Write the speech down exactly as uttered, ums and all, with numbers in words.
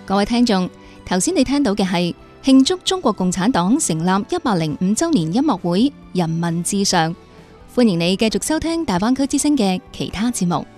各位聽眾，頭先你聽到嘅係慶祝中國共產黨成立一百零五周年音樂會《人民至上》，歡迎你繼續收聽大灣區之聲嘅其他節目。